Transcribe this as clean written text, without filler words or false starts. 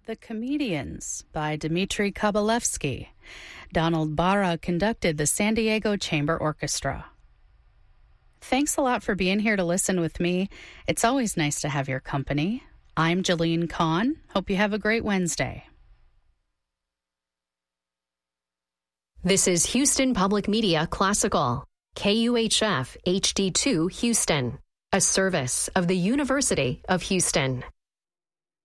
The Comedians by Dmitry Kabalevsky. Donald Barra conducted the San Diego Chamber Orchestra. Thanks a lot for being here to listen with me. It's always nice to have your company. I'm Jalene Kahn. Hope you have a great Wednesday. This is Houston Public Media Classical, KUHF HD2 Houston, a service of the University of Houston.